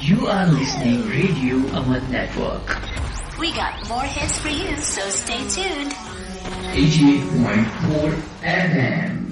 You are listening Radio Aman Network. We got more hits for you, so stay tuned. 88.4 FM.